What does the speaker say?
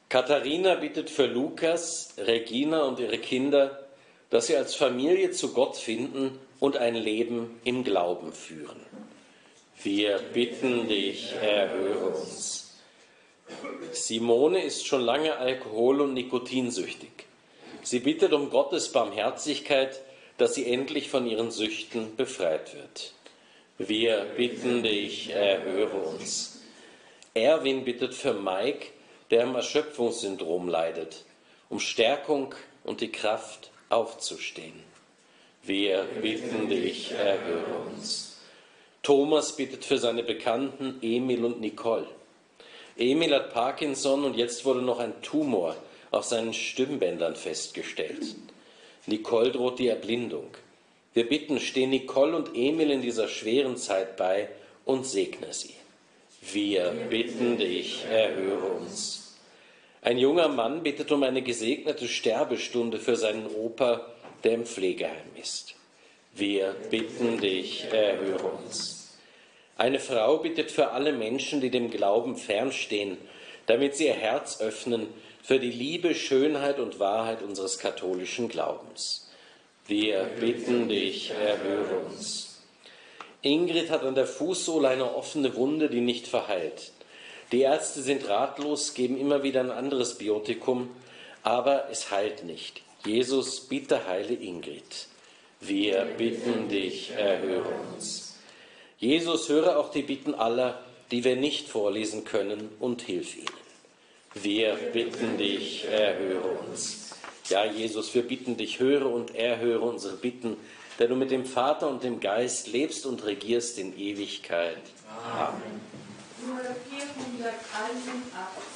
Katharina bittet für Lukas, Regina und ihre Kinder, dass sie als Familie zu Gott finden und ein Leben im Glauben führen. Wir bitten dich, erhöre uns. Simone ist schon lange alkohol- und nikotinsüchtig. Sie bittet um Gottes Barmherzigkeit, dass sie endlich von ihren Süchten befreit wird. Wir bitten dich, erhöre uns. Erwin bittet für Mike, der am Erschöpfungssyndrom leidet, um Stärkung und die Kraft aufzustehen. Wir bitten dich, erhöre uns. Thomas bittet für seine Bekannten Emil und Nicole. Emil hat Parkinson und jetzt wurde noch ein Tumor auf seinen Stimmbändern festgestellt. Nicole droht die Erblindung. Wir bitten, steh Nicole und Emil in dieser schweren Zeit bei und segne sie. Wir bitten dich, erhöre uns. Ein junger Mann bittet um eine gesegnete Sterbestunde für seinen Opa, der im Pflegeheim ist. Wir bitten dich, erhöre uns. Eine Frau bittet für alle Menschen, die dem Glauben fernstehen, damit sie ihr Herz öffnen für die Liebe, Schönheit und Wahrheit unseres katholischen Glaubens. Wir bitten dich, erhöre uns. Ingrid hat an der Fußsohle eine offene Wunde, die nicht verheilt. Die Ärzte sind ratlos, geben immer wieder ein anderes Biotikum, aber es heilt nicht. Jesus, bitte heile Ingrid. Wir bitten dich, erhöre uns. Jesus, höre auch die Bitten aller, die wir nicht vorlesen können, und hilf ihnen. Wir bitten dich, erhöre uns. Ja, Jesus, wir bitten dich, höre und erhöre unsere Bitten, der du mit dem Vater und dem Geist lebst und regierst in Ewigkeit. Amen. Nummer 481.